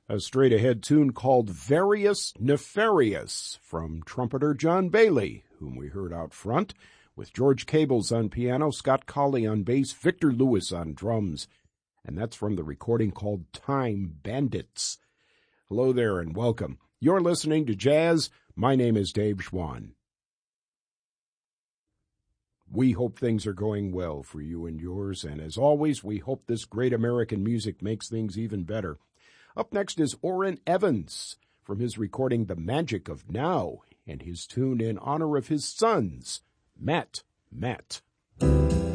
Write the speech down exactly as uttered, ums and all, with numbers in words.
A straight-ahead tune called Various Nefarious from trumpeter John Bailey, whom we heard out front, with George Cables on piano, Scott Colley on bass, Victor Lewis on drums. And that's from the recording called Time Bandits. Hello there and welcome. You're listening to Jazz. My name is Dave Schwann. We hope things are going well for you and yours, and as always, we hope this great American music makes things even better. Up next is Orrin Evans from his recording The Magic of Now and his tune in honor of his sons, Matt, Matt.